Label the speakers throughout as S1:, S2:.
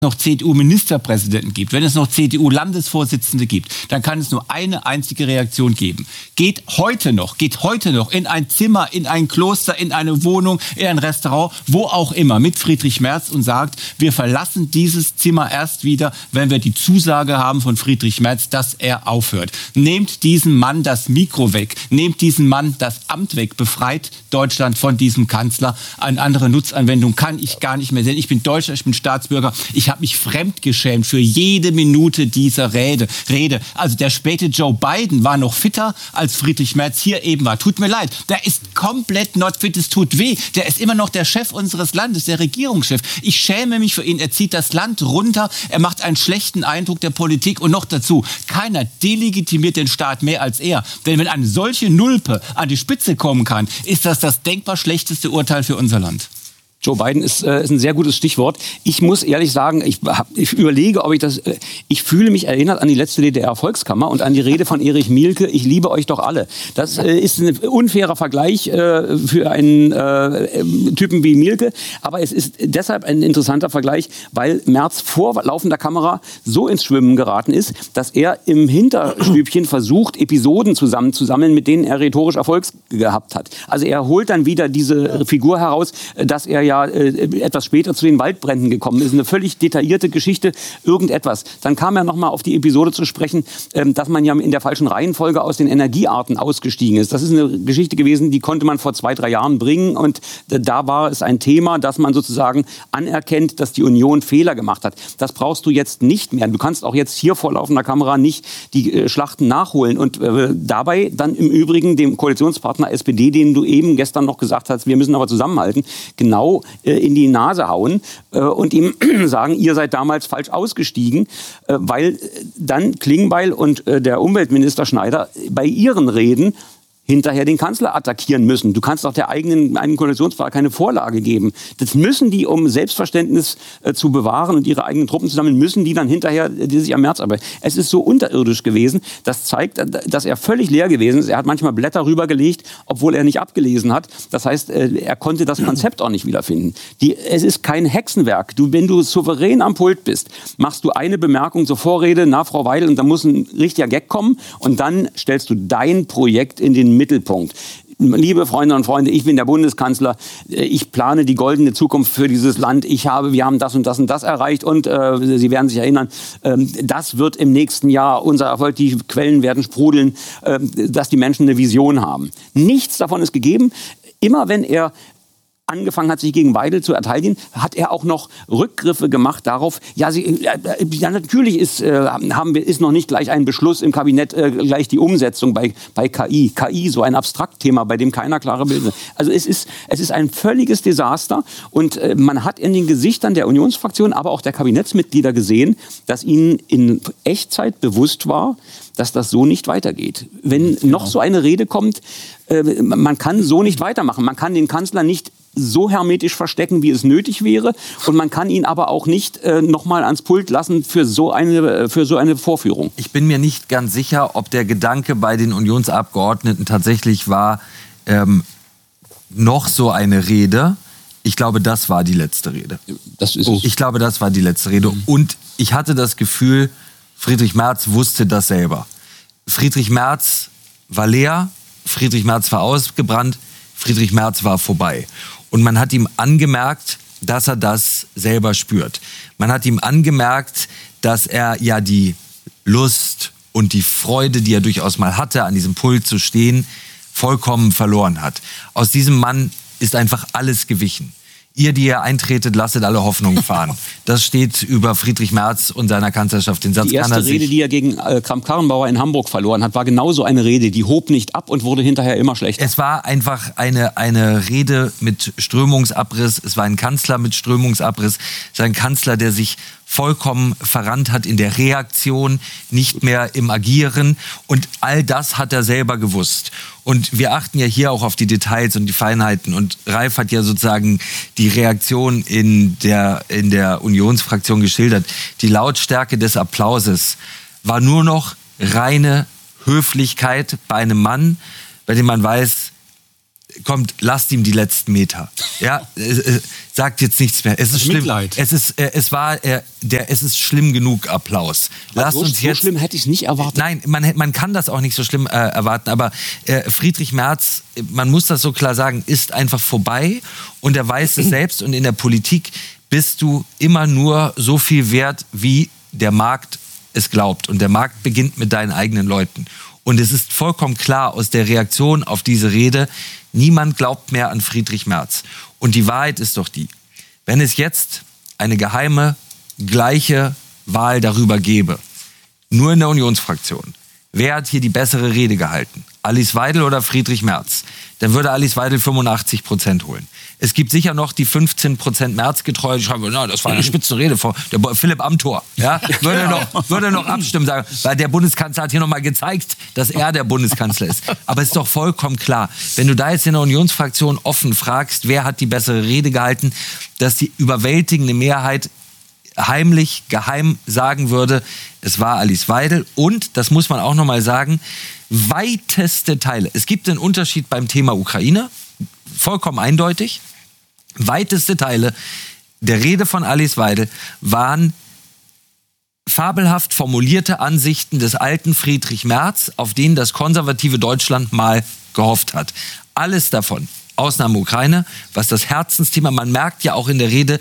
S1: noch CDU-Ministerpräsidenten gibt, wenn es noch CDU-Landesvorsitzende gibt, dann kann es nur eine einzige Reaktion geben. Geht heute noch in ein Zimmer, in ein Kloster, in eine Wohnung, in ein Restaurant, wo auch immer, mit Friedrich Merz und sagt, wir verlassen dieses Zimmer erst wieder, wenn wir die Zusage haben von Friedrich Merz, dass er aufhört. Nehmt diesem Mann das Mikro weg, nehmt diesem Mann das Amt weg, befreit Deutschland von diesem Kanzler. Eine andere Nutzanwendung kann ich gar nicht mehr sehen. Ich bin Deutscher, ich bin Staatsbürger. Ich habe mich fremdgeschämt für jede Minute dieser Rede. Also der späte Joe Biden war noch fitter, als Friedrich Merz hier eben war. Tut mir leid, der ist komplett not fit, es tut weh. Der ist immer noch der Chef unseres Landes, der Regierungschef. Ich schäme mich für ihn. Er zieht das Land runter, er macht einen schlechten Eindruck der Politik und noch dazu, keiner delegitimiert den Staat mehr als er. Denn wenn eine solche Nulpe an die Spitze kommen kann, ist das denkbar schlechteste Urteil für unser Land.
S2: Joe Biden ist ein sehr gutes Stichwort. Ich muss ehrlich sagen, ich überlege, ob ich das... Ich fühle mich erinnert an die letzte DDR-Volkskammer und an die Rede von Erich Mielke, ich liebe euch doch alle. Das ist ein unfairer Vergleich für einen Typen wie Mielke, aber es ist deshalb ein interessanter Vergleich, weil Merz vor laufender Kamera so ins Schwimmen geraten ist, dass er im Hinterstübchen versucht, Episoden zusammenzusammeln, mit denen er rhetorisch Erfolg gehabt hat. Also er holt dann wieder diese Figur heraus, dass er etwas später zu den Waldbränden gekommen ist. Eine völlig detaillierte Geschichte, irgendetwas. Dann kam er nochmal auf die Episode zu sprechen, dass man ja in der falschen Reihenfolge aus den Energiearten ausgestiegen ist. Das ist eine Geschichte gewesen, die konnte man vor 2-3 Jahren bringen und da war es ein Thema, dass man sozusagen anerkennt, dass die Union Fehler gemacht hat. Das brauchst du jetzt nicht mehr. Du kannst auch jetzt hier vor laufender Kamera nicht die Schlachten nachholen und dabei dann im Übrigen dem Koalitionspartner SPD, den du eben gestern noch gesagt hast, wir müssen aber zusammenhalten, genau in die Nase hauen und ihm sagen, ihr seid damals falsch ausgestiegen, weil dann Klingbeil und der Umweltminister Schneider bei ihren Reden hinterher den Kanzler attackieren müssen. Du kannst doch der eigenen Koalitionspartei keine Vorlage geben. Das müssen die, um Selbstverständnis zu bewahren und ihre eigenen Truppen zu sammeln, müssen die dann hinterher die sich am März arbeiten. Es ist so unterirdisch gewesen. Das zeigt, dass er völlig leer gewesen ist. Er hat manchmal Blätter rübergelegt, obwohl er nicht abgelesen hat. Das heißt, er konnte das Konzept auch nicht wiederfinden. Es ist kein Hexenwerk. Wenn du souverän am Pult bist, machst du eine Bemerkung zur Vorrede, na Frau Weidel, und dann muss ein richtiger Gag kommen und dann stellst du dein Projekt in den Mittelpunkt. Liebe Freundinnen und Freunde, ich bin der Bundeskanzler, ich plane die goldene Zukunft für dieses Land, wir haben das und das und das erreicht und Sie werden sich erinnern, das wird im nächsten Jahr unser Erfolg, die Quellen werden sprudeln, dass die Menschen eine Vision haben. Nichts davon ist gegeben. Immer wenn er angefangen hat, sich gegen Weidel zu verteidigen, hat er auch noch Rückgriffe gemacht darauf, natürlich ist noch nicht gleich ein Beschluss im Kabinett, gleich die Umsetzung bei KI. KI, so ein Abstraktthema, bei dem keiner klare Bilder hat. Also es ist ein völliges Desaster und man hat in den Gesichtern der Unionsfraktion, aber auch der Kabinettsmitglieder gesehen, dass ihnen in Echtzeit bewusst war, dass das so nicht weitergeht. Wenn noch so eine Rede kommt, man kann so nicht weitermachen. Man kann den Kanzler nicht so hermetisch verstecken, wie es nötig wäre. Und man kann ihn aber auch nicht nochmal ans Pult lassen für so eine Vorführung.
S3: Ich bin mir nicht ganz sicher, ob der Gedanke bei den Unionsabgeordneten tatsächlich war, noch so eine Rede. Ich glaube, das war die letzte Rede. Ich glaube, das war die letzte Rede. Und ich hatte das Gefühl, Friedrich Merz wusste das selber. Friedrich Merz war leer, Friedrich Merz war ausgebrannt, Friedrich Merz war vorbei. Und man hat ihm angemerkt, dass er das selber spürt. Man hat ihm angemerkt, dass er ja die Lust und die Freude, die er durchaus mal hatte, an diesem Pult zu stehen, vollkommen verloren hat. Aus diesem Mann ist einfach alles gewichen. Ihr, die ihr eintretet, lasset alle Hoffnungen fahren. Das steht über Friedrich Merz und seiner Kanzlerschaft. Den Satz
S2: die erste Rede, die er gegen Kramp-Karrenbauer in Hamburg verloren hat, war genauso eine Rede. Die hob nicht ab und wurde hinterher immer schlechter.
S3: Es war einfach eine Rede mit Strömungsabriss. Es war ein Kanzler mit Strömungsabriss. Es war ein Kanzler, der sich vollkommen verrannt hat in der Reaktion, nicht mehr im Agieren. Und all das hat er selber gewusst. Und wir achten ja hier auch auf die Details und die Feinheiten. Und Ralf hat ja sozusagen die Reaktion in der Unionsfraktion geschildert. Die Lautstärke des Applauses war nur noch reine Höflichkeit bei einem Mann, bei dem man weiß, kommt, lasst ihm die letzten Meter. Ja, sagt jetzt nichts mehr. Es ist schlimm.
S1: Mitleid.
S3: Es ist schlimm genug Applaus. Lasst uns
S2: so schlimm hätte ich es nicht erwartet.
S3: Nein, man kann das auch nicht so schlimm erwarten. Aber Friedrich Merz, man muss das so klar sagen, ist einfach vorbei. Und er weiß es selbst. Und in der Politik bist du immer nur so viel wert, wie der Markt es glaubt. Und der Markt beginnt mit deinen eigenen Leuten. Und es ist vollkommen klar aus der Reaktion auf diese Rede, niemand glaubt mehr an Friedrich Merz. Und die Wahrheit ist doch die, wenn es jetzt eine geheime, gleiche Wahl darüber gäbe, nur in der Unionsfraktion, wer hat hier die bessere Rede gehalten? Alice Weidel oder Friedrich Merz? Dann würde Alice Weidel 85% holen. Es gibt sicher noch die 15% Merz-Getreue, die schreiben, na, das war eine spitze Rede von der Philipp Amthor. Ja? Würde noch abstimmen, sagen, weil der Bundeskanzler hat hier noch mal gezeigt, dass er der Bundeskanzler ist. Aber es ist doch vollkommen klar, wenn du da jetzt in der Unionsfraktion offen fragst, wer hat die bessere Rede gehalten, dass die überwältigende Mehrheit heimlich, geheim sagen würde, es war Alice Weidel. Und, das muss man auch noch mal sagen, weiteste Teile. Es gibt einen Unterschied beim Thema Ukraine, vollkommen eindeutig. Weiteste Teile der Rede von Alice Weidel waren fabelhaft formulierte Ansichten des alten Friedrich Merz, auf denen das konservative Deutschland mal gehofft hat. Alles davon, Ausnahme Ukraine, was das Herzensthema, man merkt ja auch in der Rede,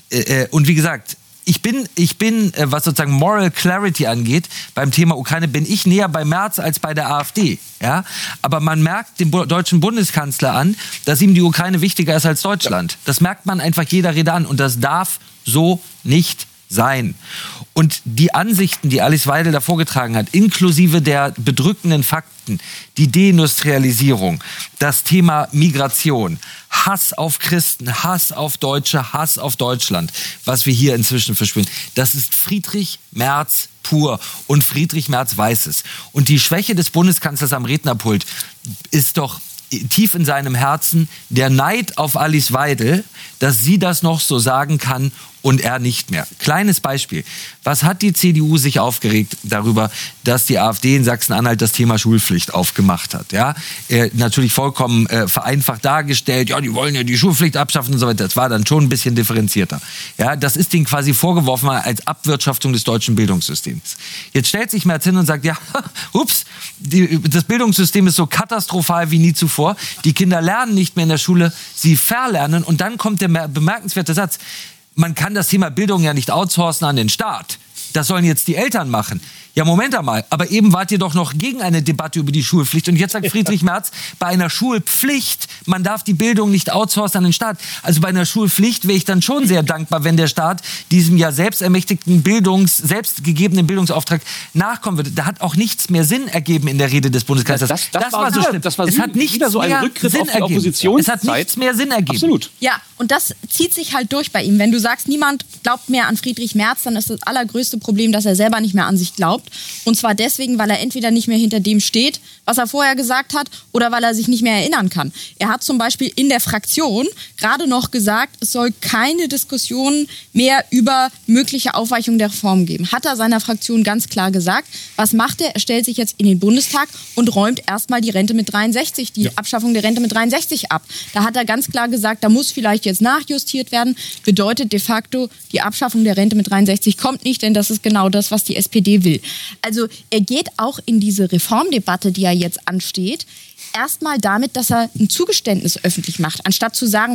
S3: und wie gesagt, ich bin, was sozusagen Moral Clarity angeht, beim Thema Ukraine bin ich näher bei Merz als bei der AfD. Ja? Aber man merkt dem deutschen Bundeskanzler an, dass ihm die Ukraine wichtiger ist als Deutschland. Das merkt man einfach jeder Rede an. Und das darf so nicht sein. Und die Ansichten, die Alice Weidel da vorgetragen hat, inklusive der bedrückenden Fakten, die Deindustrialisierung, das Thema Migration, Hass auf Christen, Hass auf Deutsche, Hass auf Deutschland, was wir hier inzwischen verspüren, das ist Friedrich Merz pur. Und Friedrich Merz weiß es. Und die Schwäche des Bundeskanzlers am Rednerpult ist doch tief in seinem Herzen der Neid auf Alice Weidel, dass sie das noch so sagen kann und er nicht mehr. Kleines Beispiel. Was hat die CDU sich aufgeregt darüber, dass die AfD in Sachsen-Anhalt das Thema Schulpflicht aufgemacht hat? Ja? Natürlich vollkommen vereinfacht dargestellt. Ja, die wollen ja die Schulpflicht abschaffen und so weiter. Das war dann schon ein bisschen differenzierter. Ja, das ist denen quasi vorgeworfen als Abwirtschaftung des deutschen Bildungssystems. Jetzt stellt sich Merz hin und sagt, ja, ups, das Bildungssystem ist so katastrophal wie nie zuvor. Die Kinder lernen nicht mehr in der Schule, sie verlernen. Und dann kommt der bemerkenswerte Satz, man kann das Thema Bildung ja nicht outsourcen an den Staat. Das sollen jetzt die Eltern machen. Ja, Moment einmal, aber eben wart ihr doch noch gegen eine Debatte über die Schulpflicht. Und jetzt sagt Friedrich Merz, bei einer Schulpflicht, man darf die Bildung nicht outsourcen an den Staat. Also bei einer Schulpflicht wäre ich dann schon sehr dankbar, wenn der Staat diesem ja selbstermächtigten selbstgegebenen Bildungsauftrag nachkommen würde. Da hat auch nichts mehr Sinn ergeben in der Rede des Bundeskanzlers.
S2: Das war so schlimm. Das war
S3: es hat nichts
S2: wieder so ein Rückgriff auf die Oppositionszeit.
S3: Es hat nichts mehr Sinn ergeben.
S2: Absolut.
S4: Ja, und das zieht sich halt durch bei ihm. Wenn du sagst, niemand glaubt mehr an Friedrich Merz, dann ist das allergrößte Problem, dass er selber nicht mehr an sich glaubt. Und zwar deswegen, weil er entweder nicht mehr hinter dem steht, was er vorher gesagt hat, oder weil er sich nicht mehr erinnern kann. Er hat zum Beispiel in der Fraktion gerade noch gesagt, es soll keine Diskussion mehr über mögliche Aufweichung der Reform geben. Hat er seiner Fraktion ganz klar gesagt. Was macht er? Er stellt sich jetzt in den Bundestag und räumt erstmal die Rente mit 63, die Abschaffung der Rente mit 63 ab. Da hat er ganz klar gesagt, da muss vielleicht jetzt nachjustiert werden. Bedeutet de facto, die Abschaffung der Rente mit 63 kommt nicht, denn das ist genau das, was die SPD will. Also er geht auch in diese Reformdebatte, die ja jetzt ansteht, erstmal damit, dass er ein Zugeständnis öffentlich macht. Anstatt zu sagen,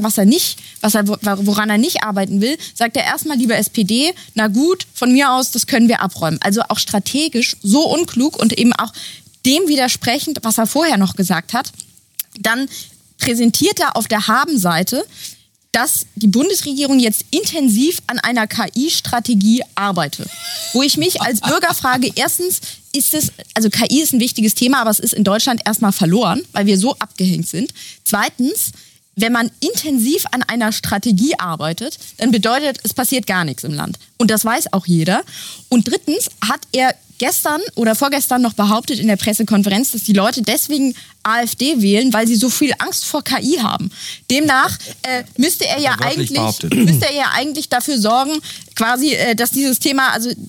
S4: woran er nicht arbeiten will, sagt er erstmal, liebe SPD, na gut, von mir aus, das können wir abräumen. Also auch strategisch so unklug und eben auch dem widersprechend, was er vorher noch gesagt hat. Dann präsentiert er auf der Haben-Seite, dass die Bundesregierung jetzt intensiv an einer KI-Strategie arbeitet. Wo ich mich als Bürger frage, erstens, also KI ist ein wichtiges Thema, aber es ist in Deutschland erstmal verloren, weil wir so abgehängt sind. Zweitens, wenn man intensiv an einer Strategie arbeitet, dann bedeutet, es passiert gar nichts im Land. Und das weiß auch jeder. Und drittens hat er gestern oder vorgestern noch behauptet in der Pressekonferenz, dass die Leute deswegen AfD wählen, weil sie so viel Angst vor KI haben. Demnach müsste er ja eigentlich dafür sorgen, quasi, dass dieses Thema, also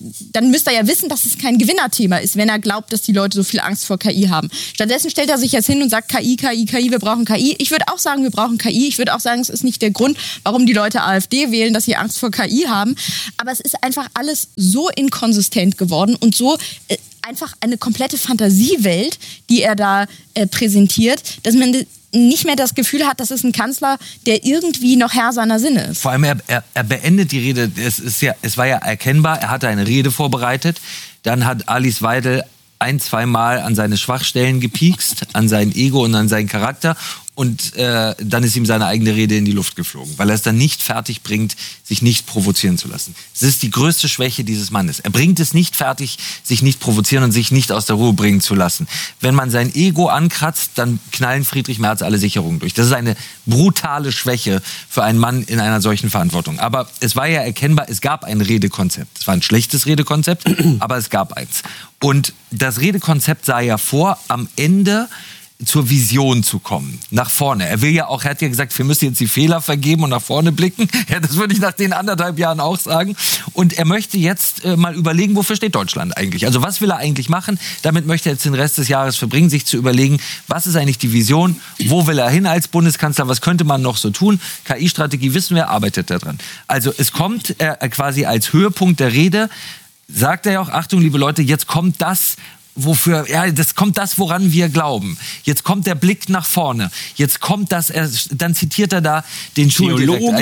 S4: dann müsste er ja wissen, dass es kein Gewinnerthema ist, wenn er glaubt, dass die Leute so viel Angst vor KI haben. Stattdessen stellt er sich jetzt hin und sagt, KI, wir brauchen KI. Ich würde auch sagen, wir brauchen KI. Ich würde auch sagen, es ist nicht der Grund, warum die Leute AfD wählen, dass sie Angst vor KI haben. Aber es ist einfach alles so inkonsistent geworden und so einfach eine komplette Fantasiewelt, die er da präsentiert, dass man nicht mehr das Gefühl hat, das ist ein Kanzler, der irgendwie noch Herr seiner Sinne ist.
S3: Vor allem, er beendet die Rede, es war ja erkennbar, er hatte eine Rede vorbereitet, dann hat Alice Weidel 1-2 Mal an seine Schwachstellen gepiekst, an sein Ego und an seinen Charakter. Und dann ist ihm seine eigene Rede in die Luft geflogen, weil er es dann nicht fertig bringt, sich nicht provozieren zu lassen. Das ist die größte Schwäche dieses Mannes. Er bringt es nicht fertig, sich nicht provozieren und sich nicht aus der Ruhe bringen zu lassen. Wenn man sein Ego ankratzt, dann knallen Friedrich Merz alle Sicherungen durch. Das ist eine brutale Schwäche für einen Mann in einer solchen Verantwortung. Aber es war ja erkennbar, es gab ein Redekonzept. Es war ein schlechtes Redekonzept, aber es gab eins. Und das Redekonzept sah ja vor, am Ende zur Vision zu kommen, nach vorne. Er hat ja gesagt, wir müssen jetzt die Fehler vergeben und nach vorne blicken. Ja, das würde ich nach den 1,5 Jahren auch sagen. Und er möchte jetzt mal überlegen, wofür steht Deutschland eigentlich? Also was will er eigentlich machen? Damit möchte er jetzt den Rest des Jahres verbringen, sich zu überlegen, was ist eigentlich die Vision? Wo will er hin als Bundeskanzler? Was könnte man noch so tun? KI-Strategie wissen wir, arbeitet er dran. Also es kommt quasi als Höhepunkt der Rede, sagt er ja auch, Achtung, liebe Leute, jetzt kommt das, woran wir glauben. Jetzt kommt der Blick nach vorne. Jetzt kommt das, dann zitiert er da den Schuldirektor.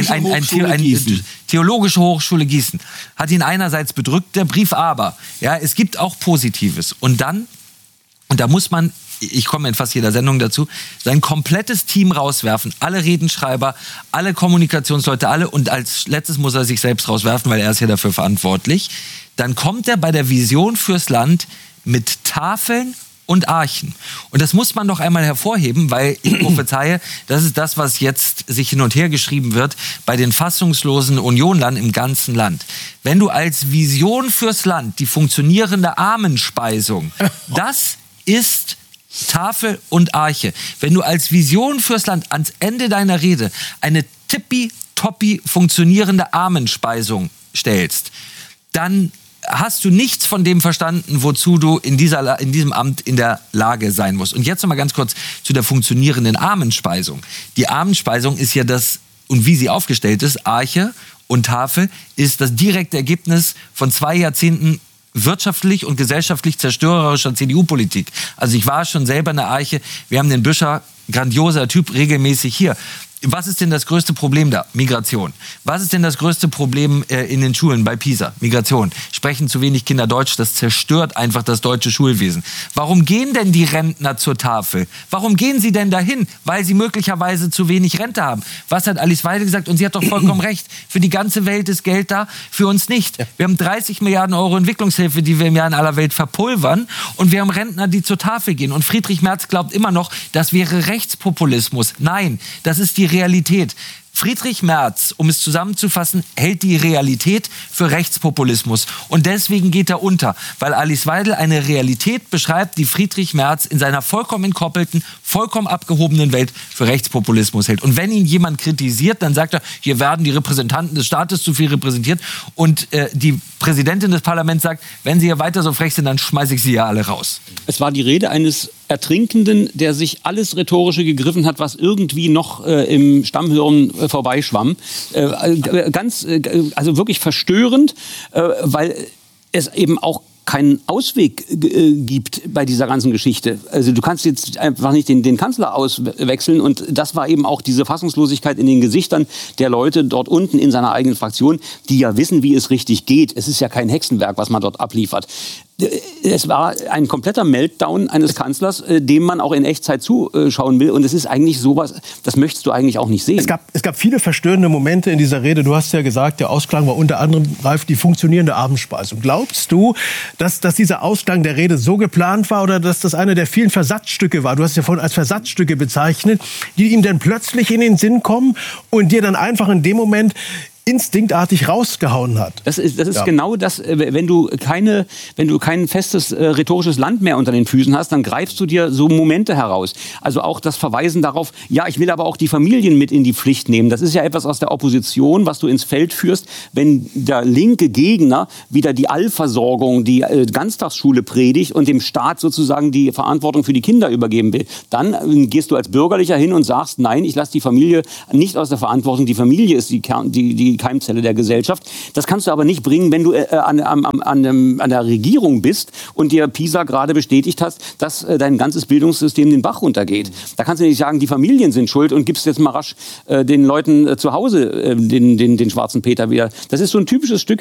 S3: Theologische Hochschule Gießen. Hat ihn einerseits bedrückt, der Brief, aber es gibt auch Positives. Und dann, und da muss man, ich komme in fast jeder Sendung dazu, sein komplettes Team rauswerfen. Alle Redenschreiber, alle Kommunikationsleute, alle. Und als letztes muss er sich selbst rauswerfen, weil er ist ja dafür verantwortlich. Dann kommt er bei der Vision fürs Land mit Tafeln und Archen. Und das muss man doch einmal hervorheben, weil ich prophezeie, das ist das, was jetzt sich hin und her geschrieben wird bei den fassungslosen Unionlern im ganzen Land. Wenn du als Vision fürs Land die funktionierende Armenspeisung, das ist Tafel und Arche. Wenn du als Vision fürs Land ans Ende deiner Rede eine tippitoppi funktionierende Armenspeisung stellst, dann hast du nichts von dem verstanden, wozu du in diesem Amt in der Lage sein musst. Und jetzt noch mal ganz kurz zu der funktionierenden Armenspeisung. Die Armenspeisung ist ja das, und wie sie aufgestellt ist, Arche und Tafel, ist das direkte Ergebnis von 2 Jahrzehnten wirtschaftlich und gesellschaftlich zerstörerischer CDU-Politik. Also ich war schon selber in der Arche. Wir haben den Büscher, grandioser Typ, regelmäßig hier. Was ist denn das größte Problem da? Migration. Was ist denn das größte Problem in den Schulen bei PISA? Migration. Sprechen zu wenig Kinder Deutsch, das zerstört einfach das deutsche Schulwesen. Warum gehen denn die Rentner zur Tafel? Warum gehen sie denn dahin? Weil sie möglicherweise zu wenig Rente haben. Was hat Alice Weidel gesagt? Und sie hat doch vollkommen recht. Für die ganze Welt ist Geld da, für uns nicht. Wir haben 30 Milliarden Euro Entwicklungshilfe, die wir im Jahr in aller Welt verpulvern. Und wir haben Rentner, die zur Tafel gehen. Und Friedrich Merz glaubt immer noch, das wäre Rechtspopulismus. Nein, das ist die Realität. Friedrich Merz, um es zusammenzufassen, hält die Realität für Rechtspopulismus. Und deswegen geht er unter, weil Alice Weidel eine Realität beschreibt, die Friedrich Merz in seiner vollkommen entkoppelten, vollkommen abgehobenen Welt für Rechtspopulismus hält. Und wenn ihn jemand kritisiert, dann sagt er, hier werden die Repräsentanten des Staates zu viel repräsentiert. Und die Präsidentin des Parlaments sagt, wenn sie hier weiter so frech sind, dann schmeiße ich sie ja alle raus.
S2: Es war die Rede eines Ertrinkenden, der sich alles Rhetorische gegriffen hat, was irgendwie noch im Stammhirn vorbeischwamm. Also wirklich verstörend, weil es eben auch keinen Ausweg gibt bei dieser ganzen Geschichte. Also du kannst jetzt einfach nicht den Kanzler auswechseln und das war eben auch diese Fassungslosigkeit in den Gesichtern der Leute dort unten in seiner eigenen Fraktion, die ja wissen, wie es richtig geht. Es ist ja kein Hexenwerk, was man dort abliefert. Es war ein kompletter Meltdown eines Kanzlers, dem man auch in Echtzeit zuschauen will. Und es ist eigentlich sowas, das möchtest du eigentlich auch nicht sehen.
S5: Es gab viele verstörende Momente in dieser Rede. Du hast ja gesagt, der Ausklang war unter anderem, Ralf, die funktionierende Abendspeisung. Glaubst du, dass dieser Ausklang der Rede so geplant war oder dass das eine der vielen Versatzstücke war? Du hast ja vorhin als Versatzstücke bezeichnet, die ihm dann plötzlich in den Sinn kommen und dir dann einfach in dem Moment instinktartig rausgehauen hat.
S2: Das ist genau das, wenn du kein festes rhetorisches Land mehr unter den Füßen hast, dann greifst du dir so Momente heraus. Also auch das Verweisen darauf, ja, ich will aber auch die Familien mit in die Pflicht nehmen. Das ist ja etwas aus der Opposition, was du ins Feld führst, wenn der linke Gegner wieder die Allversorgung, die Ganztagsschule predigt und dem Staat sozusagen die Verantwortung für die Kinder übergeben will. Dann gehst du als Bürgerlicher hin und sagst, nein, ich lasse die Familie nicht aus der Verantwortung. Die Familie ist die Keimzelle der Gesellschaft. Das kannst du aber nicht bringen, wenn du an der Regierung bist und dir PISA gerade bestätigt hast, dass dein ganzes Bildungssystem den Bach runtergeht. Da kannst du nicht sagen, die Familien sind schuld und gibst jetzt mal rasch den Leuten zu Hause den schwarzen Peter wieder. Das ist so ein typisches Stück,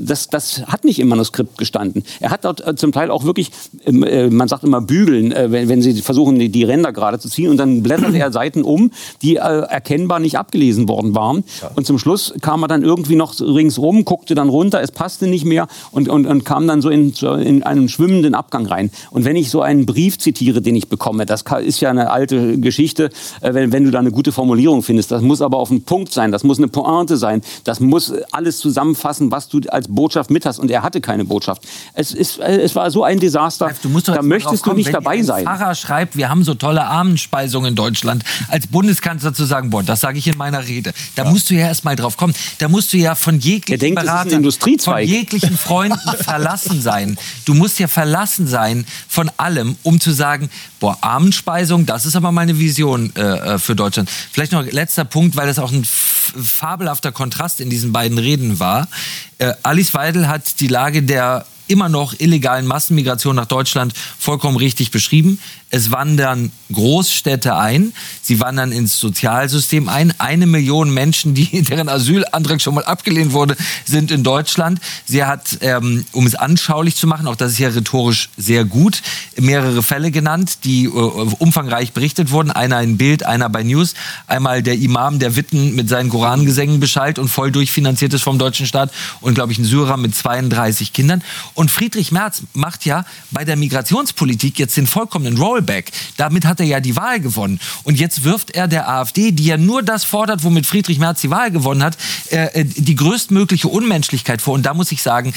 S2: das hat nicht im Manuskript gestanden. Er hat dort zum Teil auch wirklich, man sagt immer bügeln, wenn sie versuchen, die Ränder gerade zu ziehen, und dann blättert er Seiten um, die erkennbar nicht abgelesen worden waren. Ja. Und zum Schluss kam er dann irgendwie noch ringsrum, guckte dann runter, es passte nicht mehr und kam dann so in einen schwimmenden Abgang rein. Und wenn ich so einen Brief zitiere, den ich bekomme, das ist ja eine alte Geschichte, wenn du da eine gute Formulierung findest, das muss aber auf den Punkt sein, das muss eine Pointe sein, das muss alles zusammenfassen, was du als Botschaft mit hast. Und er hatte keine Botschaft. Es war so ein Desaster, da möchtest du nicht dabei sein.
S3: Wenn ein Pfarrer schreibt, wir haben so tolle Abendspeisungen in Deutschland, als Bundeskanzler zu sagen, boah, das sage ich in meiner Rede. Da musst du ja erst mal drauf kommen. Da musst du ja von jeglichen Beratern, von jeglichen Freunden verlassen sein. Du musst ja verlassen sein von allem, um zu sagen, boah, Abendspeisung, das ist aber meine Vision für Deutschland. Vielleicht noch letzter Punkt, weil das auch ein fabelhafter Kontrast in diesen beiden Reden war. Alice Weidel hat die Lage der immer noch illegalen Massenmigration nach Deutschland vollkommen richtig beschrieben. Es wandern Großstädte ein, sie wandern ins Sozialsystem ein. 1 Million Menschen, deren Asylantrag schon mal abgelehnt wurde, sind in Deutschland. Sie hat, um es anschaulich zu machen, auch das ist ja rhetorisch sehr gut, mehrere Fälle genannt, die umfangreich berichtet wurden. Einer in Bild, einer bei News. Einmal der Imam, der Witten mit seinen Korangesängen beschallt und voll durchfinanziert ist vom deutschen Staat, und, glaube ich, ein Syrer mit 32 Kindern. Und Friedrich Merz macht ja bei der Migrationspolitik jetzt den vollkommenen Rollback. Damit hat er ja die Wahl gewonnen. Und jetzt wirft er der AfD, die ja nur das fordert, womit Friedrich Merz die Wahl gewonnen hat, die größtmögliche Unmenschlichkeit vor. Und da muss ich sagen,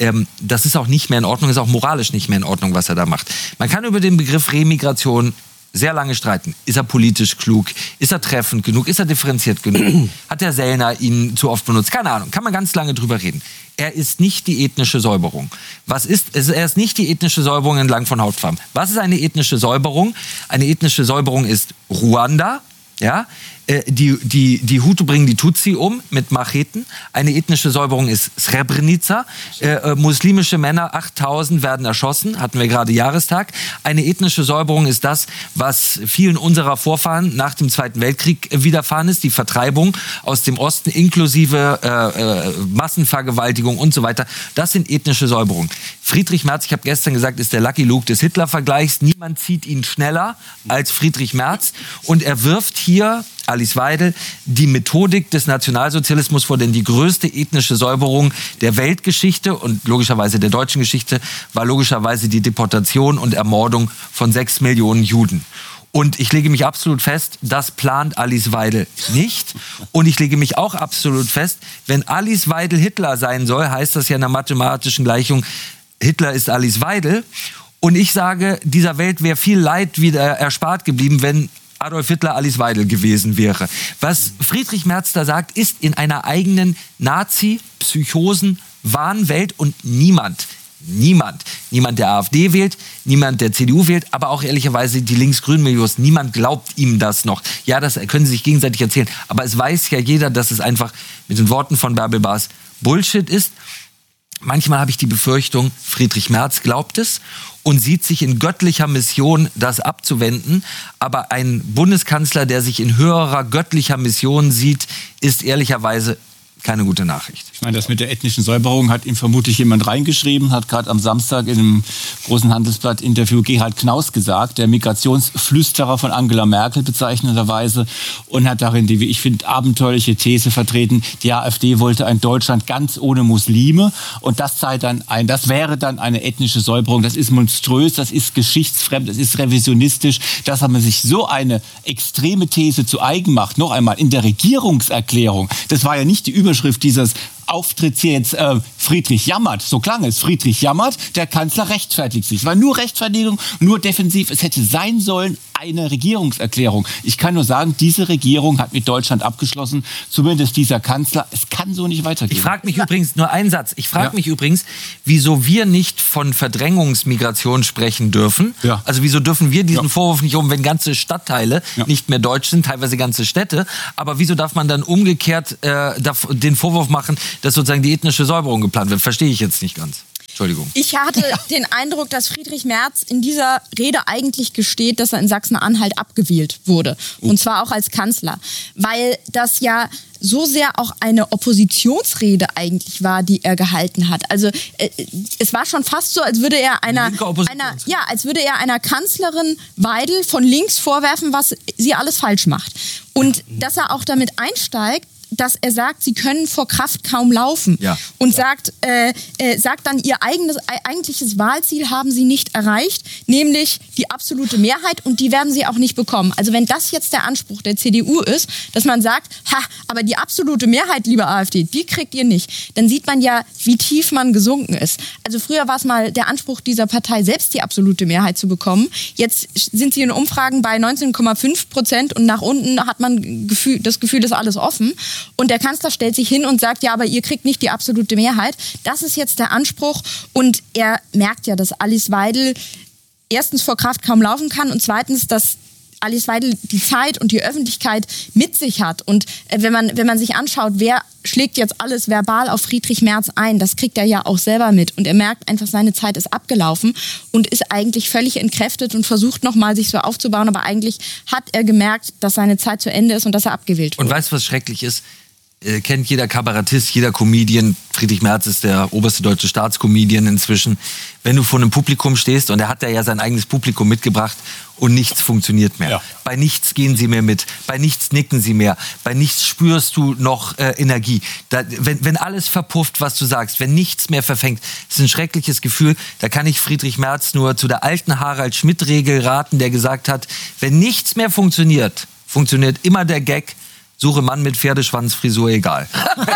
S3: das ist auch nicht mehr in Ordnung, ist auch moralisch nicht mehr in Ordnung, was er da macht. Man kann über den Begriff Remigration sehr lange streiten. Ist er politisch klug? Ist er treffend genug? Ist er differenziert genug? Hat der Sellner ihn zu oft benutzt? Keine Ahnung. Kann man ganz lange drüber reden. Er ist nicht die ethnische Säuberung. Er ist nicht die ethnische Säuberung entlang von Hautfarben. Was ist eine ethnische Säuberung? Eine ethnische Säuberung ist Ruanda. Ja, die Hutu bringen die Tutsi um mit Macheten. Eine ethnische Säuberung ist Srebrenica. Muslimische Männer, 8000 werden erschossen. Hatten wir gerade Jahrestag. Eine ethnische Säuberung ist das, was vielen unserer Vorfahren nach dem Zweiten Weltkrieg widerfahren ist. Die Vertreibung aus dem Osten inklusive Massenvergewaltigung und so weiter. Das sind ethnische Säuberungen. Friedrich Merz, ich habe gestern gesagt, ist der Lucky Luke des Hitler-Vergleichs. Niemand zieht ihn schneller als Friedrich Merz. Und er wirft hier, Alice Weidel, die Methodik des Nationalsozialismus vor, denn die größte ethnische Säuberung der Weltgeschichte und logischerweise der deutschen Geschichte war logischerweise die Deportation und Ermordung von 6 Millionen Juden. Und ich lege mich absolut fest, das plant Alice Weidel nicht. Und ich lege mich auch absolut fest, wenn Alice Weidel Hitler sein soll, heißt das ja in der mathematischen Gleichung, Hitler ist Alice Weidel. Und ich sage, dieser Welt wäre viel Leid wieder erspart geblieben, wenn Adolf Hitler Alice Weidel gewesen wäre. Was Friedrich Merz da sagt, ist in einer eigenen Nazi-Psychosen-Wahnwelt und niemand der AfD wählt, niemand der CDU wählt, aber auch ehrlicherweise die Links-Grün-Milieus, niemand glaubt ihm das noch. Ja, das können sie sich gegenseitig erzählen, aber es weiß ja jeder, dass es einfach mit den Worten von Bärbel Baas Bullshit ist. Manchmal habe ich die Befürchtung, Friedrich Merz glaubt es und sieht sich in göttlicher Mission, das abzuwenden. Aber ein Bundeskanzler, der sich in höherer göttlicher Mission sieht, ist ehrlicherweise keine gute Nachricht.
S1: Ich meine, das mit der ethnischen Säuberung hat ihm vermutlich jemand reingeschrieben, hat gerade am Samstag in einem großen Handelsblatt-Interview Gerhard Knaus gesagt, der Migrationsflüsterer von Angela Merkel bezeichnenderweise, und hat darin die, wie ich finde, abenteuerliche These vertreten, die AfD wollte ein Deutschland ganz ohne Muslime und das wäre dann eine ethnische Säuberung. Das ist monströs, das ist geschichtsfremd, das ist revisionistisch, dass man sich so eine extreme These zu eigen macht. Noch einmal, in der Regierungserklärung, das war ja nicht die Überschrift Überschrift dieses Auftritts hier jetzt Friedrich jammert, so klang es, Friedrich jammert, der Kanzler rechtfertigt sich. Es war nur Rechtfertigung, nur defensiv. Es hätte sein sollen eine Regierungserklärung. Ich kann nur sagen, diese Regierung hat mit Deutschland abgeschlossen, zumindest dieser Kanzler. Es kann so nicht weitergehen.
S3: Ich frage mich übrigens, nur einen Satz, mich übrigens, wieso wir nicht von Verdrängungsmigration sprechen dürfen. Ja. Also wieso dürfen wir diesen Vorwurf nicht wenn ganze Stadtteile nicht mehr deutsch sind, teilweise ganze Städte. Aber wieso darf man dann umgekehrt den Vorwurf machen, dass sozusagen die ethnische Säuberung geplant wird? Verstehe ich jetzt nicht ganz. Entschuldigung.
S4: Ich hatte den Eindruck, dass Friedrich Merz in dieser Rede eigentlich gesteht, dass er in Sachsen-Anhalt abgewählt wurde. Und zwar auch als Kanzler. Weil das ja so sehr auch eine Oppositionsrede eigentlich war, die er gehalten hat. Also es war schon fast so, als würde er einer Kanzlerin Weidel von links vorwerfen, was sie alles falsch macht. Und dass er auch damit einsteigt, dass er sagt, sie können vor Kraft kaum laufen. Ja. Und sagt dann, ihr eigentliches Wahlziel haben sie nicht erreicht, nämlich die absolute Mehrheit, und die werden sie auch nicht bekommen. Also wenn das jetzt der Anspruch der CDU ist, dass man sagt, aber die absolute Mehrheit, liebe AfD, die kriegt ihr nicht, dann sieht man ja, wie tief man gesunken ist. Also früher war es mal der Anspruch dieser Partei, selbst die absolute Mehrheit zu bekommen. Jetzt sind sie in Umfragen bei 19,5% und nach unten hat man das Gefühl, das ist alles offen. Und der Kanzler stellt sich hin und sagt, ja, aber ihr kriegt nicht die absolute Mehrheit. Das ist jetzt der Anspruch. Und er merkt ja, dass Alice Weidel erstens vor Kraft kaum laufen kann und zweitens, dass Alice Weidel die Zeit und die Öffentlichkeit mit sich hat. Und wenn man sich anschaut, wer schlägt jetzt alles verbal auf Friedrich Merz ein, das kriegt er ja auch selber mit. Und er merkt einfach, seine Zeit ist abgelaufen und ist eigentlich völlig entkräftet und versucht nochmal sich so aufzubauen. Aber eigentlich hat er gemerkt, dass seine Zeit zu Ende ist und dass er abgewählt wurde.
S3: Und weißt du, was schrecklich ist? Kennt jeder Kabarettist, jeder Comedian. Friedrich Merz ist der oberste deutsche Staatscomedian inzwischen. Wenn du vor einem Publikum stehst, und er hat ja sein eigenes Publikum mitgebracht, und nichts funktioniert mehr. Ja. Bei nichts gehen sie mehr mit, bei nichts nicken sie mehr, bei nichts spürst du noch Energie. Wenn alles verpufft, was du sagst, wenn nichts mehr verfängt, ist ein schreckliches Gefühl. Da kann ich Friedrich Merz nur zu der alten Harald-Schmidt-Regel raten, der gesagt hat, wenn nichts mehr funktioniert, funktioniert immer der Gag, suche Mann mit Pferdeschwanzfrisur, egal.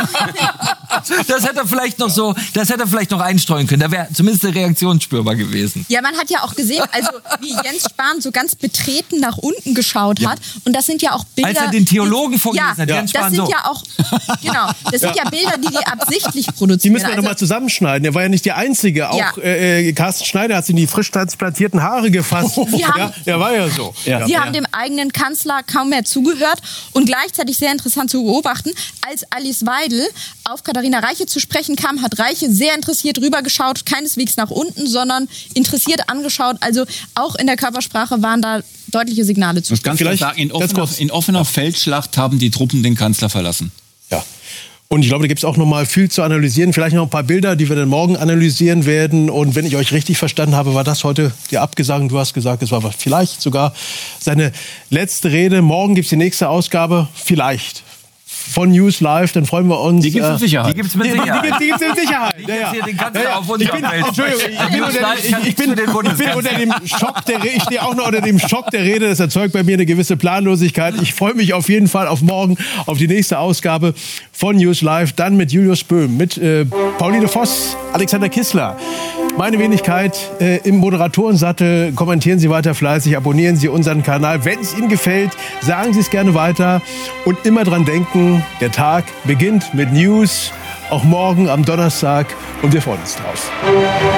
S3: Das hätte er vielleicht noch einstreuen können. Da wäre zumindest eine Reaktion spürbar gewesen.
S4: Ja, man hat ja auch gesehen, also wie Jens Spahn so ganz betreten nach unten geschaut hat. Und das sind ja auch Bilder...
S3: Als er den Theologen vorgelesen hat, Jens Spahn so.
S4: Das sind ja Bilder, die absichtlich produzieren.
S5: Die müssen wir nochmal zusammenschneiden. Er war ja nicht der Einzige. Auch Carsten Schneider hat sich in die frisch transplantierten Haare gefasst. Der war ja so.
S4: Sie haben dem eigenen Kanzler kaum mehr zugehört. Und gleichzeitig sehr interessant zu beobachten, als Alice Weidel auf Katharina Reiche zu sprechen kam, hat Reiche sehr interessiert rübergeschaut, keineswegs nach unten, sondern interessiert angeschaut. Also auch in der Körpersprache waren da deutliche Signale zu.
S1: Ich muss ganz klar sagen, in offener Feldschlacht haben die Truppen den Kanzler verlassen.
S5: Ja. Und ich glaube, da gibt es auch noch mal viel zu analysieren. Vielleicht noch ein paar Bilder, die wir dann morgen analysieren werden. Und wenn ich euch richtig verstanden habe, war das heute der Abgesang. Du hast gesagt, es war vielleicht sogar seine letzte Rede. Morgen gibt es die nächste Ausgabe. Vielleicht. Von News Live, dann freuen wir uns.
S1: Die gibt es mit Sicherheit.
S3: Die gibt es mit Sicherheit.
S5: Die gibt's mit Sicherheit.
S3: Ich jetzt hier den Kanzler auf uns
S5: ich stehe auch noch unter dem Schock der Rede. Das erzeugt bei mir eine gewisse Planlosigkeit. Ich freue mich auf jeden Fall auf morgen, auf die nächste Ausgabe von News Live. Dann mit Julius Böhm, mit Pauline Voss, Alexander Kissler. Meine Wenigkeit im Moderatorensattel. Kommentieren Sie weiter fleißig, abonnieren Sie unseren Kanal. Wenn es Ihnen gefällt, sagen Sie es gerne weiter. Und immer dran denken, der Tag beginnt mit News. Auch morgen am Donnerstag. Und wir freuen uns drauf.